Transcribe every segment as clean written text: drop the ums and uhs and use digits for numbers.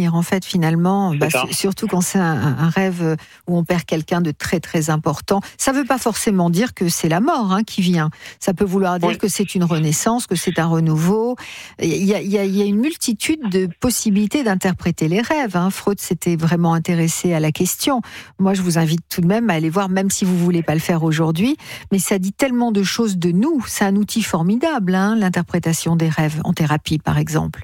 dormir, en fait, finalement. Surtout quand c'est un rêve où on perd quelqu'un de très, très important. Ça ne veut pas forcément dire que c'est la mort qui vient. Ça peut vouloir dire que c'est une renaissance, que c'est un renouveau. Il y a une multitude de possibilités d'interpréter les rêves. Freud s'était vraiment intéressé à la question. Moi, je vous invite tout de même à aller voir, même si vous ne voulez pas le faire aujourd'hui, mais ça dit tellement de choses de nous. C'est un outil formidable, l'interprétation des rêves en thérapie, par exemple.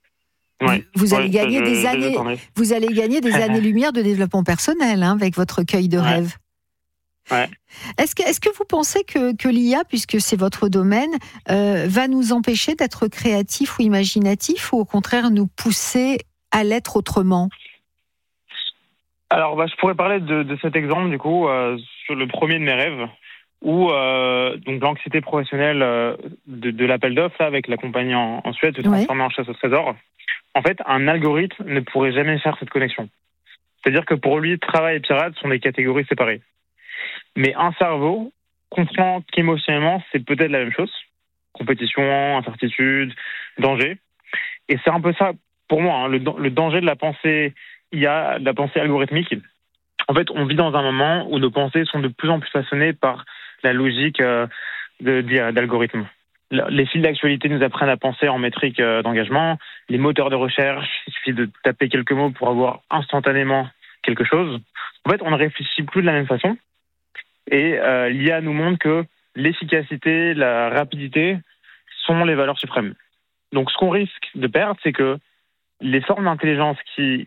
Vous allez gagner des années-lumière de développement personnel avec votre recueil de rêves. Ouais. Est-ce que vous pensez que l'IA, puisque c'est votre domaine, va nous empêcher d'être créatifs ou imaginatifs, ou au contraire nous pousser à l'être autrement ? Alors, je pourrais parler de cet exemple, du coup, sur le premier de mes rêves, où donc l'anxiété professionnelle de l'appel d'offres, là, avec la compagnie en Suède, se transformer en chasse au trésor. En fait, un algorithme ne pourrait jamais faire cette connexion. C'est-à-dire que pour lui, travail et pirate sont des catégories séparées. Mais un cerveau comprend qu'émotionnellement, c'est peut-être la même chose. Compétition, incertitude, danger. Et c'est un peu ça, pour moi, le danger de la pensée IA, de la pensée algorithmique. En fait, on vit dans un moment où nos pensées sont de plus en plus façonnées par la logique d'algorithmes. Les fils d'actualité nous apprennent à penser en métrique d'engagement. Les moteurs de recherche, il suffit de taper quelques mots pour avoir instantanément quelque chose. En fait, on ne réfléchit plus de la même façon. Et l'IA nous montre que l'efficacité, la rapidité sont les valeurs suprêmes. Donc, ce qu'on risque de perdre, c'est que les formes d'intelligence qui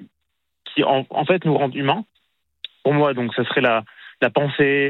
en fait nous rendent humains, pour moi, donc, ce serait la pensée,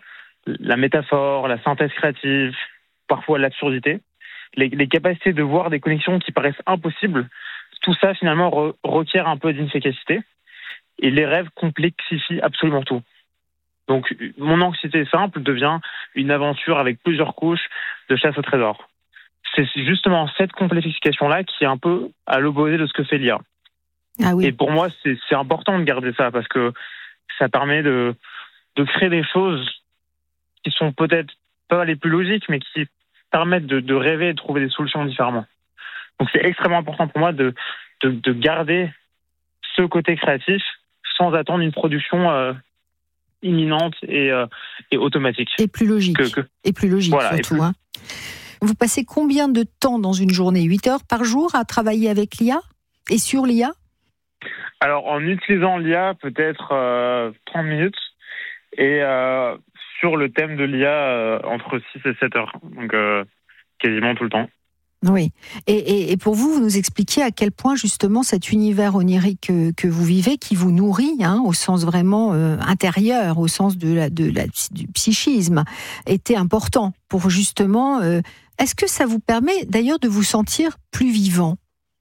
la métaphore, la synthèse créative, parfois l'absurdité, les capacités de voir des connexions qui paraissent impossibles, tout ça, finalement, requiert un peu d'inefficacité. Et les rêves complexifient absolument tout. Donc, mon anxiété simple devient une aventure avec plusieurs couches de chasse au trésor. C'est justement cette complexification-là qui est un peu à l'opposé de ce que fait l'IA. Ah oui. Et pour moi, c'est important de garder ça, parce que ça permet de créer des choses qui sont peut-être pas les plus logiques, mais qui permettent de rêver et de trouver des solutions différemment. Donc, c'est extrêmement important pour moi de garder ce côté créatif sans attendre une production imminente et automatique. Et plus logique. Et plus logique, voilà, surtout. Vous passez combien de temps dans une journée ? 8 heures par jour à travailler avec l'IA et sur l'IA ? Alors, en utilisant l'IA, peut-être 30 minutes. Et sur le thème de l'IA, entre 6 et 7 heures. Donc, quasiment tout le temps. Oui. Et pour vous, vous nous expliquiez à quel point, justement, cet univers onirique que vous vivez, qui vous nourrit, au sens vraiment intérieur, au sens du psychisme, était important pour, justement... Est-ce que ça vous permet, d'ailleurs, de vous sentir plus vivant ?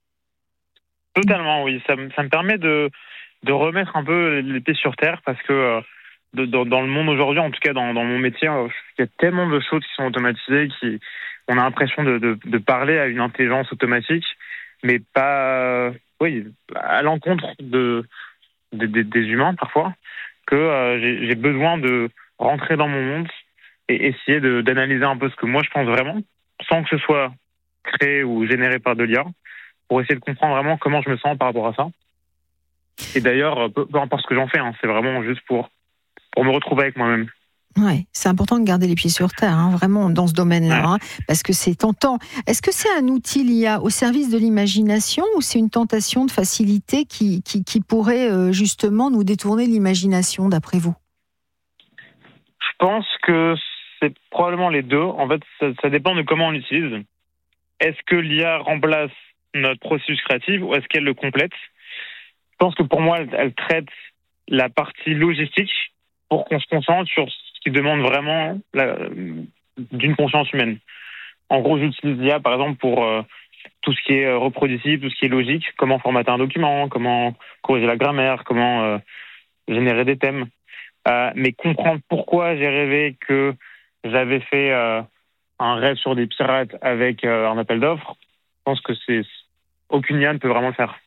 Totalement, oui. Ça me permet de remettre un peu les pieds sur terre, parce que dans le monde aujourd'hui, en tout cas dans mon métier, il y a tellement de choses qui sont automatisées, on a l'impression de parler à une intelligence automatique, mais pas, à l'encontre des humains parfois, que j'ai besoin de rentrer dans mon monde et essayer d'analyser un peu ce que moi je pense vraiment, sans que ce soit créé ou généré par de l'IA, pour essayer de comprendre vraiment comment je me sens par rapport à ça. Et d'ailleurs, peu importe ce que j'en fais, c'est vraiment juste pour me retrouver avec moi-même. Ouais, c'est important de garder les pieds sur terre, vraiment, dans ce domaine-là, parce que c'est tentant. Est-ce que c'est un outil l'IA au service de l'imagination, ou c'est une tentation de facilité qui pourrait justement nous détourner l'imagination, d'après vous ? Je pense que c'est probablement les deux. En fait, ça dépend de comment on l'utilise. Est-ce que l'IA remplace notre processus créatif, ou est-ce qu'elle le complète ? Je pense que pour moi, elle traite la partie logistique pour qu'on se concentre sur ce qui demande vraiment d'une conscience humaine. En gros, j'utilise l'IA, par exemple, pour tout ce qui est reproductible, tout ce qui est logique, comment formater un document, comment corriger la grammaire, comment générer des thèmes. Mais comprendre pourquoi j'ai rêvé que j'avais fait un rêve sur des pirates avec un appel d'offres, je pense que aucune IA ne peut vraiment le faire.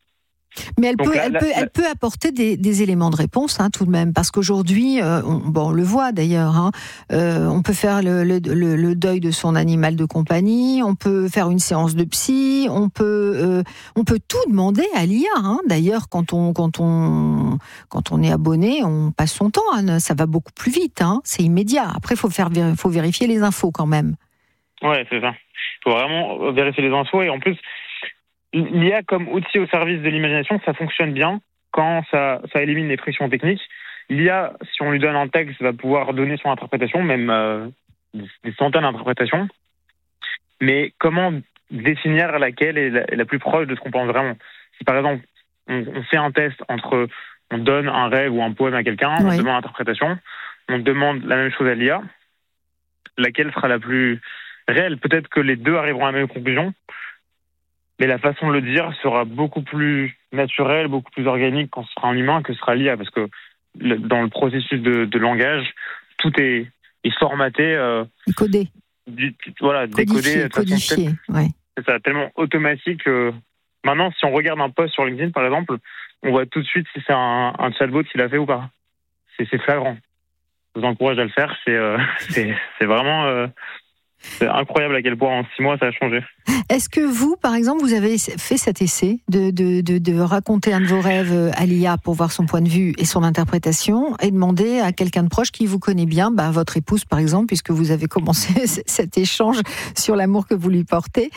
Mais elle peut apporter des éléments de réponse, tout de même, parce qu'aujourd'hui, on le voit d'ailleurs, on peut faire le deuil de son animal de compagnie, on peut faire une séance de psy, on peut tout demander à l'IA. D'ailleurs, quand on est abonné, on passe son temps, ça va beaucoup plus vite, c'est immédiat. Après, faut vérifier les infos quand même. Ouais, c'est ça. Il faut vraiment vérifier les infos et en plus. L'IA comme outil au service de l'imagination, ça fonctionne bien quand ça élimine les frictions techniques. L'IA, si on lui donne un texte, va pouvoir donner son interprétation, même des centaines d'interprétations. Mais comment définir laquelle est la plus proche de ce qu'on pense vraiment ? Si par exemple, on fait un test entre on donne un rêve ou un poème à quelqu'un, on demande l'interprétation, on demande la même chose à l'IA, laquelle sera la plus réelle ? Peut-être que les deux arriveront à la même conclusion, mais la façon de le dire sera beaucoup plus naturelle, beaucoup plus organique quand ce sera un humain que ce sera l'IA, parce que dans le processus de langage, tout est formaté, codé, décodé, codifié, ouais. C'est ça, tellement automatique. Maintenant, si on regarde un post sur LinkedIn, par exemple, on voit tout de suite si c'est un chatbot qui l'a fait ou pas. C'est flagrant. Je vous encourage à le faire. C'est vraiment. C'est incroyable à quel point en 6 mois ça a changé. Est-ce que vous, par exemple, vous avez fait cet essai de raconter un de vos rêves à l'IA pour voir son point de vue et son interprétation et demander à quelqu'un de proche qui vous connaît bien, votre épouse par exemple, puisque vous avez commencé cet échange sur l'amour que vous lui portez,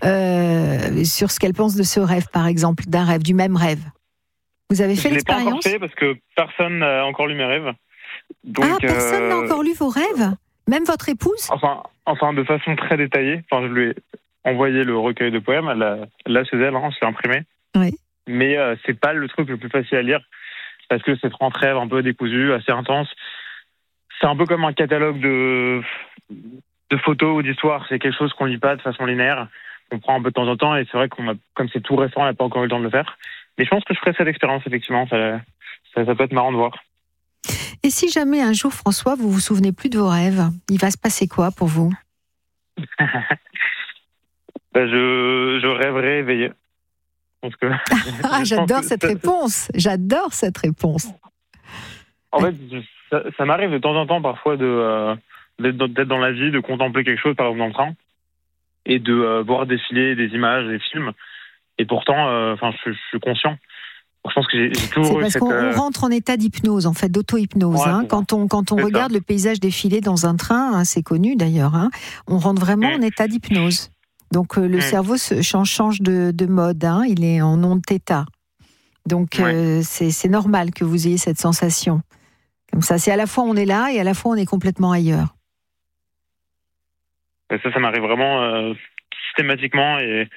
sur ce qu'elle pense de ce rêve par exemple, du même rêve. Vous avez fait l'expérience ? Je l'ai pas encore fait parce que personne n'a encore lu mes rêves. Donc, personne n'a encore lu vos rêves ? Même votre épouse ? Enfin, de façon très détaillée. Enfin, je lui ai envoyé le recueil de poèmes. Elle l'a chez elle, je l'ai imprimé. Oui. Mais c'est pas le truc le plus facile à lire parce que c'est 30 rêves un peu décousus, assez intenses. C'est un peu comme un catalogue de photos ou d'histoires. C'est quelque chose qu'on lit pas de façon linéaire. On prend un peu de temps en temps et c'est vrai comme c'est tout récent, on n'a pas encore eu le temps de le faire. Mais je pense que je ferai cette expérience effectivement. Ça peut être marrant de voir. Et si jamais un jour, François, vous vous souvenez plus de vos rêves, il va se passer quoi pour vous ? Je rêverai éveillé. J'adore cette réponse. J'adore cette réponse. En fait, ça m'arrive de temps en temps parfois d'être dans la vie, de contempler quelque chose, par exemple dans le train, et de voir défiler des images, des films. Et pourtant, je suis conscient. Je pense que j'ai toujours c'est parce qu'on rentre en état d'hypnose, en fait, d'auto-hypnose. Ouais, quand on regarde le paysage défiler dans un train, c'est connu d'ailleurs, on rentre vraiment en état d'hypnose. Donc le cerveau change de mode, il est en onde θ. Donc c'est normal que vous ayez cette sensation. Comme ça, c'est à la fois on est là et à la fois on est complètement ailleurs. Ça m'arrive vraiment systématiquement et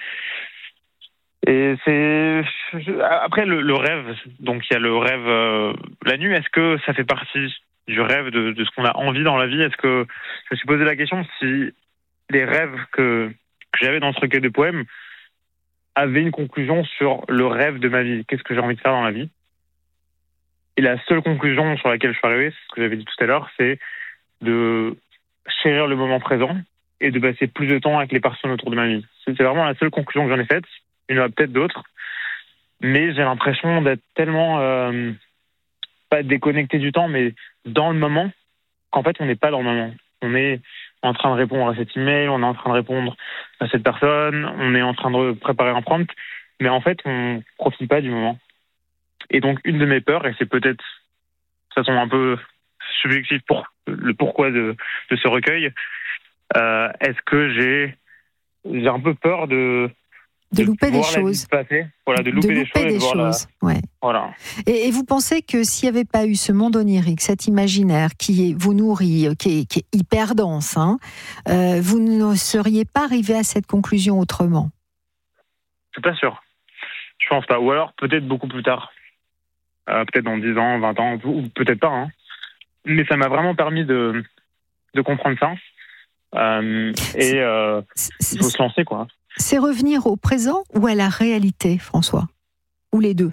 c'est après le rêve. Donc il y a le rêve la nuit. Est-ce que ça fait partie du rêve de ce qu'on a envie dans la vie ? Est-ce que je me suis posé la question si les rêves que j'avais dans ce recueil de poèmes avaient une conclusion sur le rêve de ma vie ? Qu'est-ce que j'ai envie de faire dans la vie ? Et la seule conclusion sur laquelle je suis arrivé, c'est ce que j'avais dit tout à l'heure, c'est de chérir le moment présent et de passer plus de temps avec les personnes autour de ma vie. C'est vraiment la seule conclusion que j'en ai faite. Il y en a peut-être d'autres, mais j'ai l'impression d'être tellement pas déconnecté du temps, mais dans le moment, qu'en fait on n'est pas dans le moment. On est en train de répondre à cet email, on est en train de répondre à cette personne, on est en train de préparer un prompt, mais en fait on profite pas du moment. Et donc une de mes peurs, et c'est peut-être de façon un peu subjective pour le pourquoi de ce recueil, est-ce que j'ai un peu peur de louper des choses. De louper des choses. Ouais. Voilà. Et vous pensez que s'il n'y avait pas eu ce monde onirique, cet imaginaire qui vous nourrit, qui est hyper dense, vous ne seriez pas arrivé à cette conclusion autrement ? Je suis pas sûr. Je pense pas. Ou alors peut-être beaucoup plus tard. Peut-être dans 10 ans, 20 ans, ou peut-être pas. Mais ça m'a vraiment permis de comprendre ça. Il faut se lancer, quoi. C'est revenir au présent ou à la réalité, François ? Ou les deux ?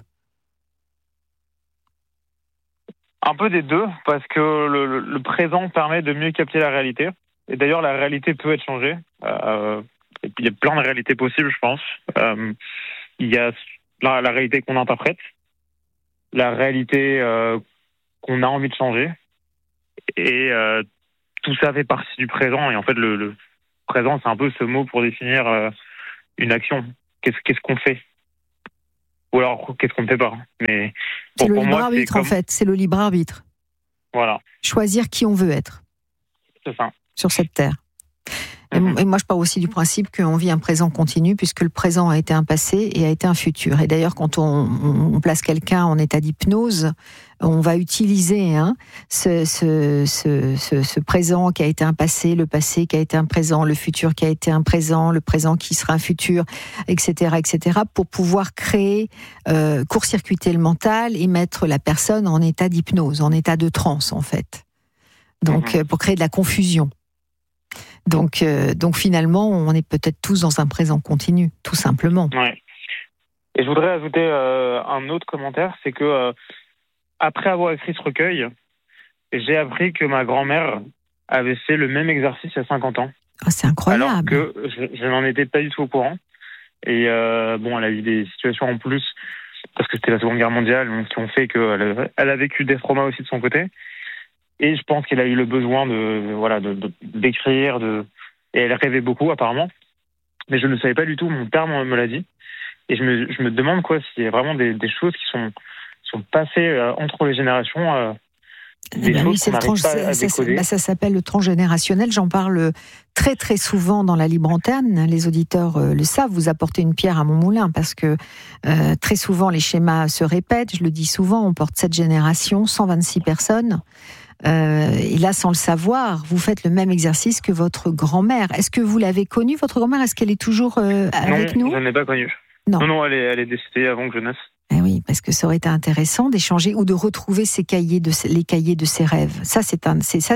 Un peu des deux, parce que le présent permet de mieux capter la réalité. Et d'ailleurs, la réalité peut être changée. Il y a plein de réalités possibles, je pense. Il y a la réalité qu'on interprète, la réalité qu'on a envie de changer. Et tout ça fait partie du présent. Et en fait, le présent, c'est un peu ce mot pour définir une action. Qu'est-ce qu'on fait? Ou alors, qu'est-ce qu'on ne fait pas? Mais c'est le libre arbitre, en fait. C'est le libre arbitre. Voilà. Choisir qui on veut être. C'est ça. Sur cette terre. Et moi, je pars aussi du principe qu'on vit un présent continu, puisque le présent a été un passé et a été un futur. Et d'ailleurs, quand on place quelqu'un en état d'hypnose, on va utiliser ce présent qui a été un passé, le passé qui a été un présent, le futur qui a été un présent, le présent qui sera un futur, etc., pour pouvoir créer, court-circuiter le mental et mettre la personne en état d'hypnose, en état de transe, en fait. Donc, pour créer de la confusion. Donc finalement, on est peut-être tous dans un présent continu, tout simplement. Ouais. Et je voudrais ajouter un autre commentaire, c'est que après avoir écrit ce recueil, j'ai appris que ma grand-mère avait fait le même exercice il y a 50 ans. Oh, c'est incroyable. Alors que je n'en étais pas du tout au courant. Et elle a eu des situations en plus, parce que c'était la Seconde Guerre mondiale, qui ont fait qu'elle a vécu des traumas aussi de son côté. Et je pense qu'elle a eu le besoin d'écrire, et elle rêvait beaucoup apparemment. Mais je ne le savais pas du tout, mon père me l'a dit. Et je me demande s'il y a vraiment des choses qui sont passées entre les générations. Ça s'appelle le transgénérationnel. J'en parle très très souvent dans la Libre Antenne. Les auditeurs le savent. Vous apportez une pierre à mon moulin parce que très souvent les schémas se répètent. Je le dis souvent, on porte 7 générations, 126 personnes. Et là, sans le savoir, vous faites le même exercice que votre grand-mère. Est-ce que vous l'avez connue, votre grand-mère? Est-ce qu'elle est toujours avec nous? Non, je ne l'ai pas connue. Non, elle est décédée avant que je naisse. Eh oui, parce que ça aurait été intéressant d'échanger ou de retrouver les cahiers de ses rêves. Ça, c'est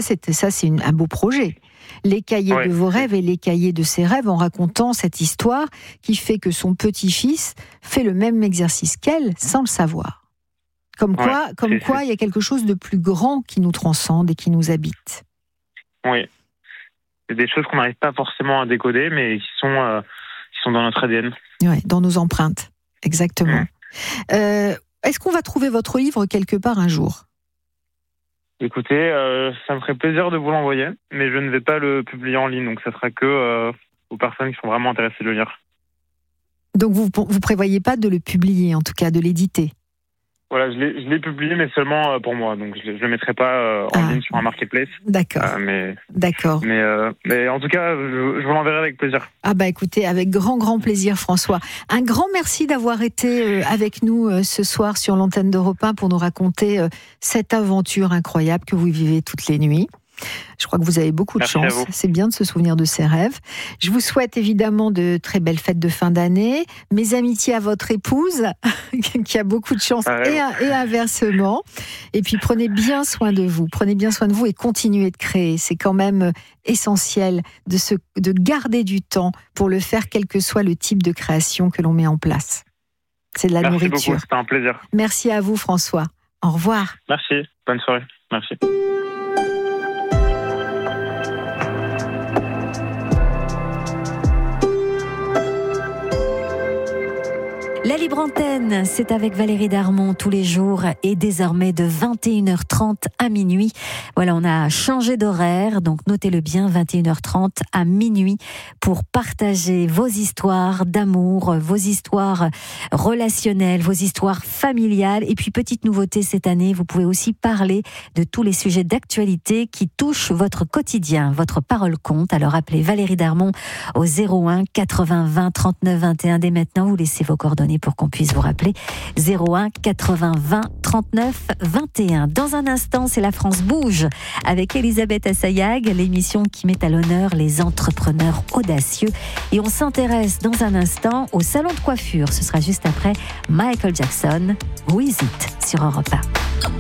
un beau projet. Les cahiers de vos rêves et les cahiers de ses rêves, en racontant cette histoire qui fait que son petit-fils fait le même exercice qu'elle sans le savoir. Comme quoi, il y a quelque chose de plus grand qui nous transcende et qui nous habite. Oui. C'est des choses qu'on n'arrive pas forcément à décoder, mais qui sont dans notre ADN. Oui, dans nos empreintes. Exactement. Est-ce qu'on va trouver votre livre quelque part un jour? Écoutez, ça me ferait plaisir de vous l'envoyer, mais je ne vais pas le publier en ligne, donc ça sera que aux personnes qui sont vraiment intéressées de le lire. Donc vous prévoyez pas de le publier, en tout cas de l'éditer? Voilà, je l'ai publié, mais seulement pour moi. Donc, je ne le mettrai pas en ligne sur un marketplace. D'accord. D'accord. Mais en tout cas, je vous l'enverrai avec plaisir. Ah bah écoutez, avec grand plaisir, François. Un grand merci d'avoir été avec nous ce soir sur l'antenne d'Europe 1 pour nous raconter cette aventure incroyable que vous vivez toutes les nuits. Je crois que vous avez beaucoup de chance. C'est bien de se souvenir de ses rêves. Je vous souhaite évidemment de très belles fêtes de fin d'année. Mes amitiés à votre épouse, qui a beaucoup de chance, et inversement. Et puis prenez bien soin de vous. Prenez bien soin de vous et continuez de créer. C'est quand même essentiel de garder du temps pour le faire, quel que soit le type de création que l'on met en place. C'est de la nourriture. Merci beaucoup, c'était un plaisir. Merci à vous, François. Au revoir. Merci. Bonne soirée. Merci. La Libre Antenne, c'est avec Valérie Darmon tous les jours et désormais de 21h30 à minuit. Voilà, on a changé d'horaire, donc notez-le bien, 21h30 à minuit pour partager vos histoires d'amour, vos histoires relationnelles, vos histoires familiales. Et puis, petite nouveauté cette année, vous pouvez aussi parler de tous les sujets d'actualité qui touchent votre quotidien. Votre parole compte, alors appelez Valérie Darmon au 01 80 20 39 21 dès maintenant. Vous laissez vos coordonnées pour qu'on puisse vous rappeler. 01 80 20 39 21. Dans un instant, c'est La France bouge avec Elisabeth Assayag, l'émission qui met à l'honneur les entrepreneurs audacieux. Et on s'intéresse dans un instant au salon de coiffure. Ce sera juste après Michael Jackson, Who Is It sur Europe 1.